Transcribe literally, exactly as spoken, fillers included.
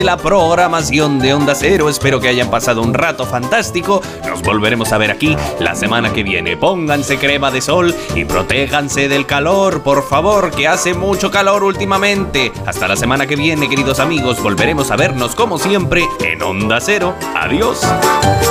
la programación de Onda Cero. Espero que hayan pasado un rato fantástico. Nos volveremos a ver aquí la semana que viene. Pónganse crema de sol y protéjanse del calor, por favor, que hace mucho calor últimamente. Hasta la semana que viene, queridos amigos. Volveremos a vernos como siempre en Onda Cero. Adiós.